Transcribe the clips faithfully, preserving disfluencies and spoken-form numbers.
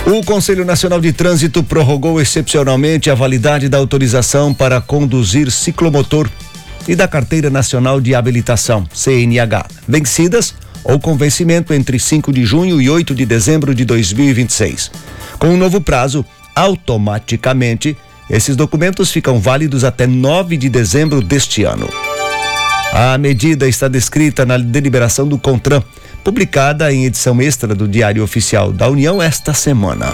O Conselho Nacional de Trânsito prorrogou excepcionalmente a validade da autorização para conduzir ciclomotor e da Carteira Nacional de Habilitação, C N H, vencidas ou com vencimento entre cinco de junho e oito de dezembro de dois mil e vinte e seis. Com um novo prazo, automaticamente, esses documentos ficam válidos até nove de dezembro deste ano. A medida está descrita na deliberação do CONTRAN, publicada em edição extra do Diário Oficial da União esta semana.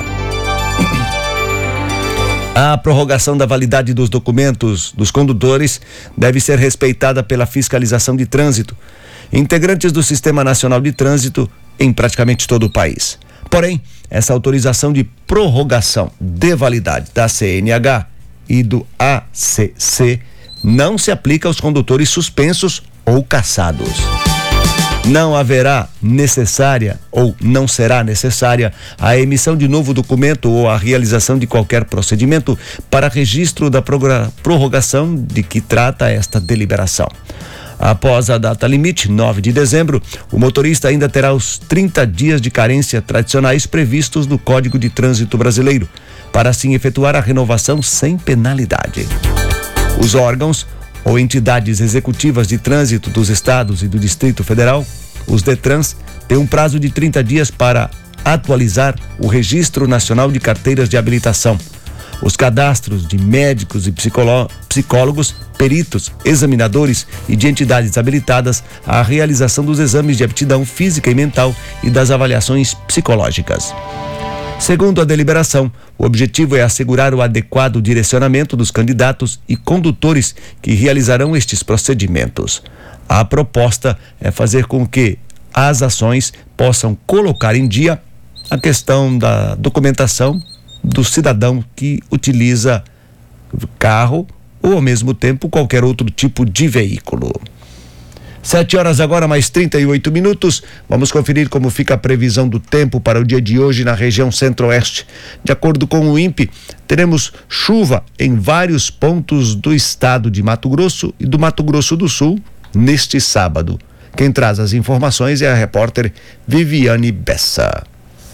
A prorrogação da validade dos documentos dos condutores deve ser respeitada pela fiscalização de trânsito, integrantes do Sistema Nacional de Trânsito em praticamente todo o país. Porém, essa autorização de prorrogação de validade da C N H e do A C C não se aplica aos condutores suspensos ou cassados. Não haverá necessária ou não será necessária a emissão de novo documento ou a realização de qualquer procedimento para registro da prorrogação de que trata esta deliberação. Após a data limite, nove de dezembro, o motorista ainda terá os trinta dias de carência tradicionais previstos no Código de Trânsito Brasileiro, para assim efetuar a renovação sem penalidade. Os órgãos ou entidades executivas de trânsito dos estados e do Distrito Federal, os DETRANS, têm um prazo de trinta dias para atualizar o Registro Nacional de Carteiras de Habilitação, os cadastros de médicos e psicólogos, psicólogos, peritos, examinadores e de entidades habilitadas à realização dos exames de aptidão física e mental e das avaliações psicológicas. Segundo a deliberação, o objetivo é assegurar o adequado direcionamento dos candidatos e condutores que realizarão estes procedimentos. A proposta é fazer com que as ações possam colocar em dia a questão da documentação do cidadão que utiliza carro ou, ao mesmo tempo, qualquer outro tipo de veículo. Sete horas agora, mais trinta e oito minutos. Vamos conferir como fica a previsão do tempo para o dia de hoje na região centro-oeste. De acordo com o INPE, teremos chuva em vários pontos do estado de Mato Grosso e do Mato Grosso do Sul neste sábado. Quem traz as informações é a repórter Viviane Bessa.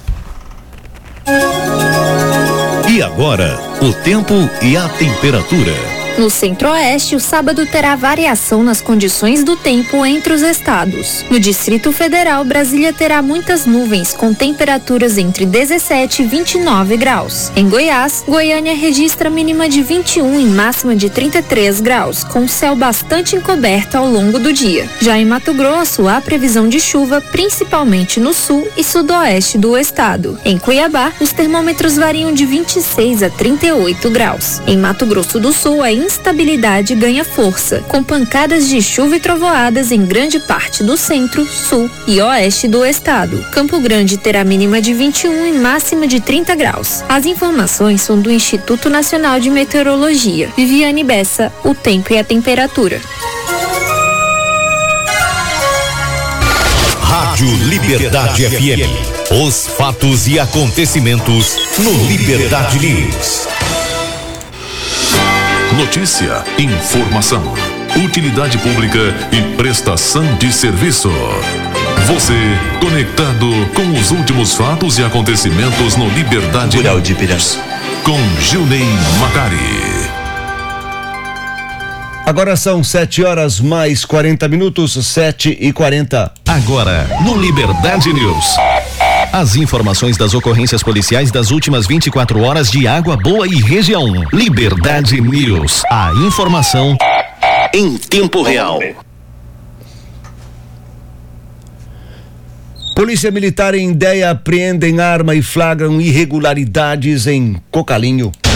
E agora, o tempo e a temperatura. No centro-oeste, o sábado terá variação nas condições do tempo entre os estados. No Distrito Federal, Brasília terá muitas nuvens, com temperaturas entre dezessete e vinte e nove graus. Em Goiás, Goiânia registra mínima de vinte e um e máxima de trinta e três graus, com céu bastante encoberto ao longo do dia. Já em Mato Grosso, há previsão de chuva, principalmente no sul e sudoeste do estado. Em Cuiabá, os termômetros variam de vinte e seis a trinta e oito graus. Em Mato Grosso do Sul, a instabilidade ganha força, com pancadas de chuva e trovoadas em grande parte do centro, sul e oeste do estado. Campo Grande terá mínima de vinte e um e máxima de trinta graus. As informações são do Instituto Nacional de Meteorologia. Viviane Bessa, o tempo e a temperatura. Rádio Liberdade F M. Os fatos e acontecimentos no Liberdade News. Notícia, informação, utilidade pública e prestação de serviço. Você conectado com os últimos fatos e acontecimentos no Liberdade Rural de Piras. Com Gilney Macari. Agora são sete horas mais quarenta minutos, sete e quarenta. Agora, no Liberdade News. As informações das ocorrências policiais das últimas vinte e quatro horas de Água Boa e região. Liberdade News. A informação em tempo real. Polícia Militar em Indéia apreendem arma e flagram irregularidades em Cocalinho.